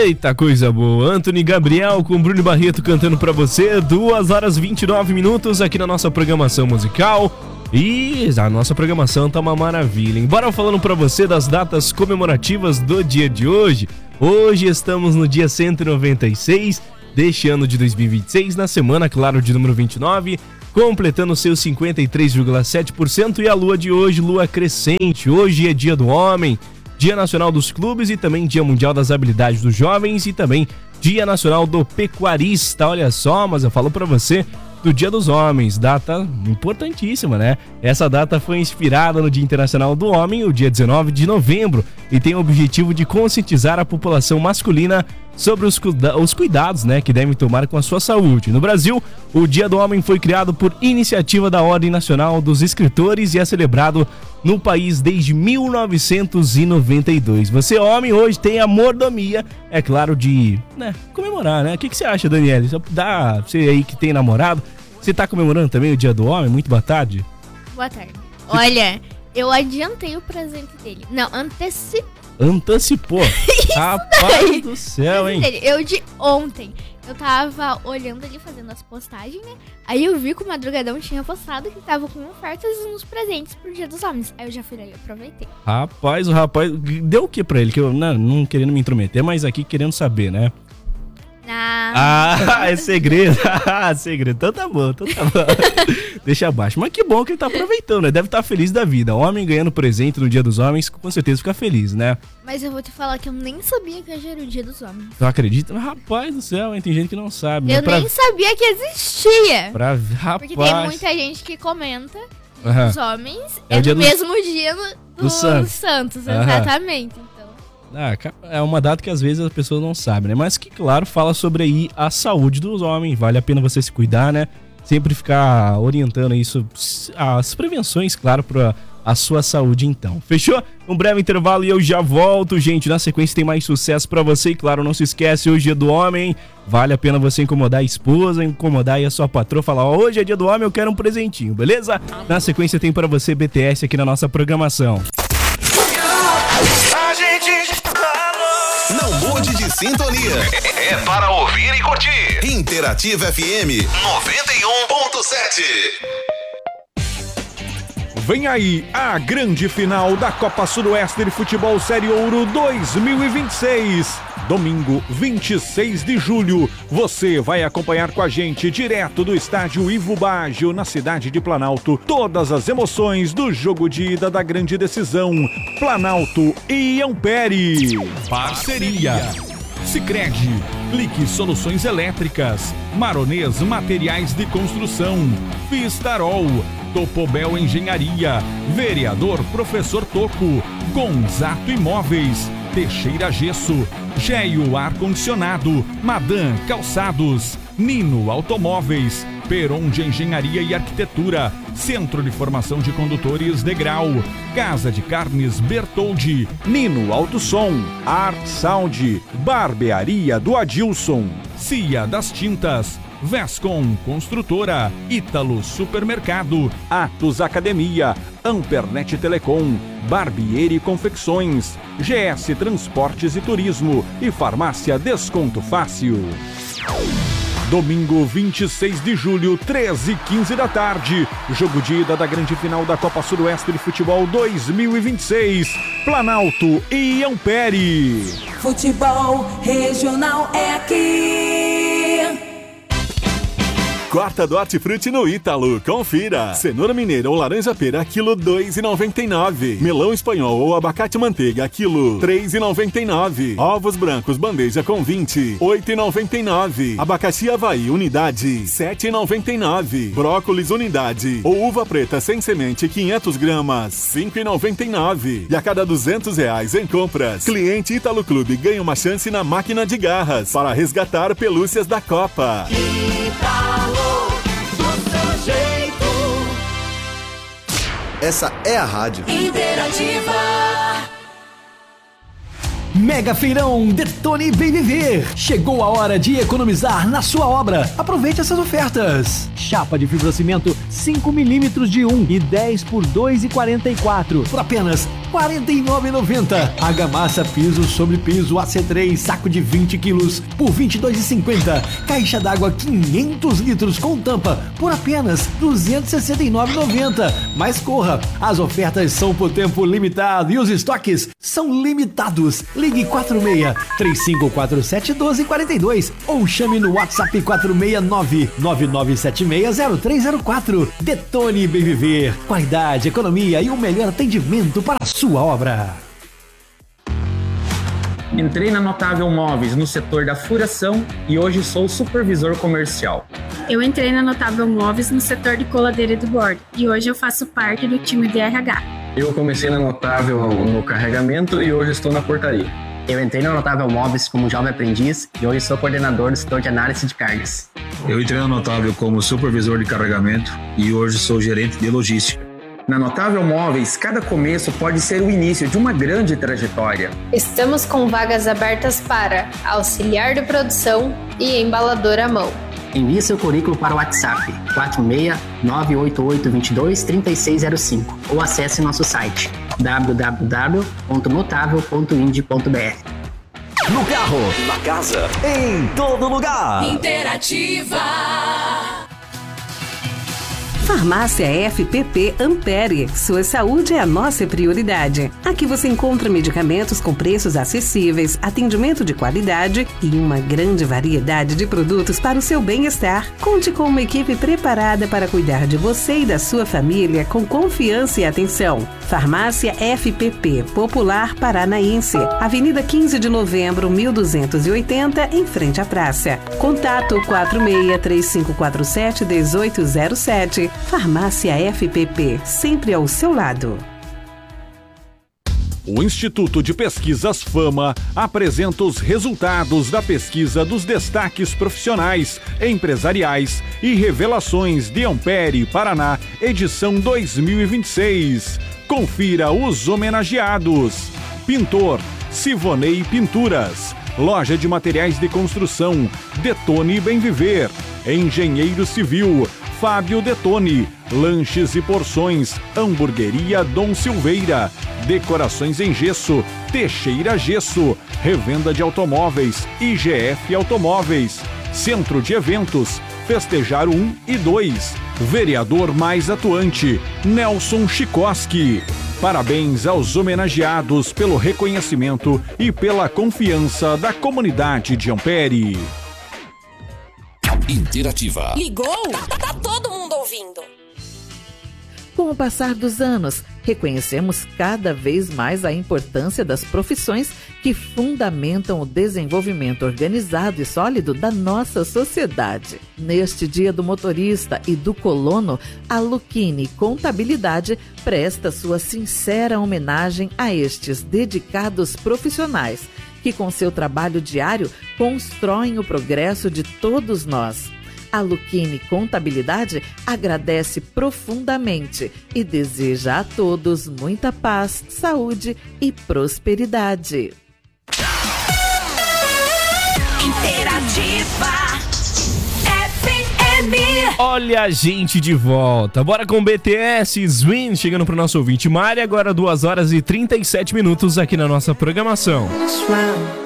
Eita, coisa boa. Anthony Gabriel com Bruno Barreto cantando pra você. 2h29 aqui na nossa programação musical. E a nossa programação tá uma maravilha, hein? Bora falando pra você das datas comemorativas do dia de hoje. Hoje estamos no dia 196 deste ano de 2026, na semana, claro, de número 29, completando seus 53,7%. E a lua de hoje, lua crescente. Hoje é dia do homem, Dia Nacional dos Clubes e também Dia Mundial das Habilidades dos Jovens e também Dia Nacional do Pecuarista. Olha só, mas eu falo pra você do Dia dos Homens, data importantíssima, né? Essa data foi inspirada no Dia Internacional do Homem, o dia 19 de novembro, e tem o objetivo de conscientizar a população masculina sobre os cuidados, né, que devem tomar com a sua saúde. No Brasil, o Dia do Homem foi criado por iniciativa da Ordem Nacional dos Escritores e é celebrado no país desde 1992. Você, homem, hoje tem a mordomia, é claro, de comemorar, né? O que você acha, Daniele? Você aí que tem namorado, você tá comemorando também o Dia do Homem? Muito boa tarde. Boa tarde. Olha, eu adiantei o presente dele. Não, Antecipou. Rapaz do céu, hein? Eu de ontem, eu tava olhando ali, fazendo as postagens, né? Aí eu vi que o Madrugadão tinha postado que tava com ofertas nos presentes pro Dia dos Homens. Aí eu já fui lá e aproveitei. Rapaz, o rapaz deu o que pra ele? Que eu não querendo me intrometer, mas aqui querendo saber, né? É segredo. Segredo. Então tá bom. Deixa abaixo. Mas que bom que ele tá aproveitando, né? Deve estar feliz da vida. Homem ganhando presente no Dia dos Homens, com certeza fica feliz, né? Mas eu vou te falar que eu nem sabia que hoje era o Dia dos Homens. Tu acredita? Rapaz do céu, hein? Tem gente que não sabe. Eu nem sabia que existia. Rapaz. Porque tem muita gente que comenta os homens é no mesmo dia dos Santos. Exatamente. É uma data que às vezes as pessoas não sabem, né? Mas que, claro, fala sobre aí a saúde dos homens. Vale a pena você se cuidar, né? Sempre ficar orientando isso, as prevenções, claro, para a sua saúde, então. Fechou? Um breve intervalo e eu já volto, gente. Na sequência tem mais sucesso pra você. E claro, não se esquece, hoje é do homem. Vale a pena você incomodar a esposa, incomodar aí a sua patroa, falar, hoje é dia do homem, eu quero um presentinho, beleza? Na sequência tem pra você BTS aqui na nossa programação. Não mude de sintonia. É para ouvir e curtir. Interativa FM 91.7. Vem aí a grande final da Copa Sudoeste de Futebol Série Ouro 2026. Domingo, 26 de julho, você vai acompanhar com a gente direto do estádio Ivo Baggio, na cidade de Planalto, todas as emoções do jogo de ida da grande decisão. Planalto e Ampere. Parceria Sicredi, Clique Soluções Elétricas, Maronês Materiais de Construção, Vistarol, Topobel Engenharia, Vereador Professor Toco, Gonzato Imóveis, Teixeira Gesso, Geio Ar-Condicionado, Madan Calçados, Nino Automóveis, Peron de Engenharia e Arquitetura, Centro de Formação de Condutores Degrau, Casa de Carnes Bertoldi, Nino Alto Som, Art Sound, Barbearia do Adilson, Cia das Tintas, Vescom Construtora, Ítalo Supermercado, Atos Academia, Ampernet Telecom, Barbieri Confecções, GS Transportes e Turismo e Farmácia Desconto Fácil. Domingo, 26 de julho, 13h15 da tarde. Jogo de ida da grande final da Copa Sudoeste de Futebol 2026. Planalto e Ampere. Futebol regional é aqui. Quarta do Hortifruti no Ítalo. Confira. Cenoura mineira ou laranja pera, quilo 2,99. Melão espanhol ou abacate manteiga, quilo 3,99. Ovos brancos bandeja com 20, 8,99. Abacaxi Havaí, unidade, 7,99. Brócolis, unidade. Ou uva preta sem semente, 500 gramas, 5,99. E a cada R$200 em compras, cliente Ítalo Clube ganha uma chance na máquina de garras para resgatar pelúcias da Copa. Ítalo, do seu jeito. Essa é a rádio Interativa. Mega Feirão Detone Bem Viver. Chegou a hora de economizar na sua obra. Aproveite essas ofertas. Chapa de fibrocimento 5 mm de 1 e 10 por 2,44 por apenas R$ 49,90. Argamassa piso sobre piso AC3, saco de 20 quilos por R$ 22,50. Caixa d'água 500 litros com tampa por apenas R$ 269,90. Mas corra, as ofertas são por tempo limitado e os estoques são limitados. Ligue 46-3547-1242 ou chame no WhatsApp 469-9976-0304. Detone Bem Viver. Qualidade, economia e o melhor atendimento para a sua obra. Entrei na Notável Móveis no setor da furação e hoje sou supervisor comercial. Eu entrei na Notável Móveis no setor de coladeira e do bordo e hoje eu faço parte do time de RH. Eu comecei na Notável no carregamento e hoje estou na portaria. Eu entrei na Notável Móveis como jovem aprendiz e hoje sou coordenador do setor de análise de cargas. Eu entrei na Notável como supervisor de carregamento e hoje sou gerente de logística. Na Notável Móveis, cada começo pode ser o início de uma grande trajetória. Estamos com vagas abertas para auxiliar de produção e embalador à mão. Envie seu currículo para o WhatsApp 46-98822-3605 ou acesse nosso site www.notável.ind.br. No carro, na casa, em todo lugar. Interativa. Farmácia FPP Ampere. Sua saúde é a nossa prioridade. Aqui você encontra medicamentos com preços acessíveis, atendimento de qualidade e uma grande variedade de produtos para o seu bem-estar. Conte com uma equipe preparada para cuidar de você e da sua família com confiança e atenção. Farmácia FPP Popular Paranaense, Avenida 15 de Novembro, 1280, em frente à praça. Contato 46-3547-1807. Farmácia FPP, sempre ao seu lado. O Instituto de Pesquisas Fama apresenta os resultados da pesquisa dos destaques profissionais, empresariais e revelações de Ampere, Paraná, edição 2026. Confira os homenageados. Pintor, Sivonei Pinturas. Loja de materiais de construção, Detone Bem Viver. Engenheiro civil, Fábio Detone. Lanches e porções, Hamburgueria Dom Silveira. Decorações em gesso, Teixeira Gesso. Revenda de automóveis, IGF Automóveis. Centro de eventos, Festejar 1 e 2. Vereador mais atuante, Nelson Chikoski. Parabéns aos homenageados pelo reconhecimento e pela confiança da comunidade de Ampere. Interativa. Ligou? Tá todo mundo ouvindo. Com o passar dos anos, reconhecemos cada vez mais a importância das profissões que fundamentam o desenvolvimento organizado e sólido da nossa sociedade. Neste Dia do Motorista e do Colono, a Lucchini Contabilidade presta sua sincera homenagem a estes dedicados profissionais que, com seu trabalho diário, constroem o progresso de todos nós. A Lucchini Contabilidade agradece profundamente e deseja a todos muita paz, saúde e prosperidade. Interativa FM. Olha a gente de volta. Bora com BTS, Swing, chegando pro nosso ouvinte Mari, agora 2 horas e 37 minutos aqui na nossa programação.